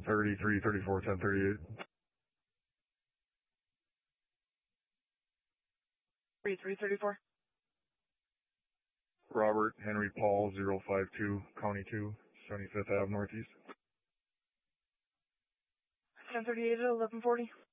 1030, 334, 1038. 334. Robert Henry Paul 052, County 2, 75th Ave Northeast. 1038 at 1140.